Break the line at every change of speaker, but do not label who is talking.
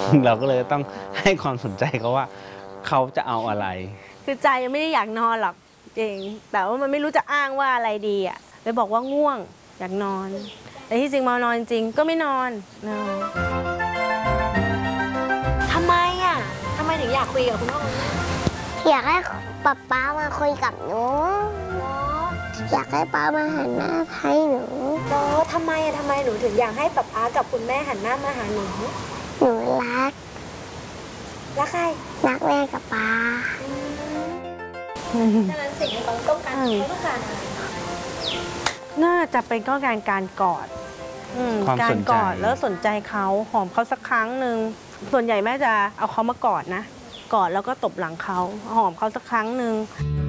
เราก็เลยต้องให้ความสนใจเขาว่าเขาจะเอาอะไร
คือใจไม่ได้อยากนอนหรอกจริงแต่ว่ามันไม่รู้จะอ้างว่าอะไรดีอ่ะเลยบอกว่าง่วงอยากนอนแต่ที่จริงมานอนจริงก็ไม่นอนทำไมอ่ะทำไมถึงอยากคุยกับคุณพ่อคุณแม่
อยากให้ป๊ามาคุยกับหนูอยากให้ป๊ามาหันหน้าให้หนู
ทำไมหนูถึงอยากให้ป๊ากับคุณแม่หันหน้ามาหาหนู
หนูรัก
ใคร
รักแม่กับป๊า
ฉะนั้นสิ่งที่เขาต้องการอะไรน่าจะเป็นก็การกอดการกอดแล้วสนใจเขาหอมเขาสักครั้งหนึ่งส่วนใหญ่แม่จะเอาเขามากอดนะกอดแล้วก็ตบหลังเขาหอมเขาสักครั้งหนึ่ง